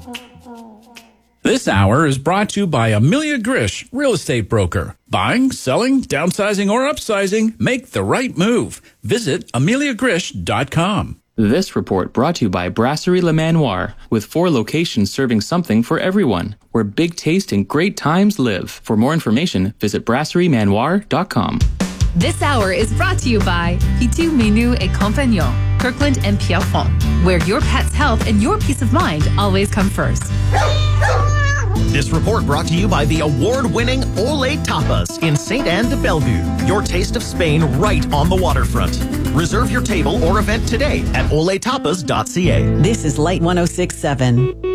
This hour is brought to you by Amelia Grish, real estate broker. Buying, selling, downsizing, or upsizing, make the right move. Visit ameliagrish.com. This report brought to you by Brasserie Le Manoir, with 4 locations serving something for everyone, where big taste and great times live. For more information, visit brasserieManoir.com. This hour is brought to you by Pitou Menu et Compagnon, Kirkland and Pierrefonds, where your pet's health and your peace of mind always come first. This report brought to you by the award-winning Ole Tapas in St. Anne de Bellevue. Your taste of Spain right on the waterfront. Reserve your table or event today at oletapas.ca. This is Light 106.7.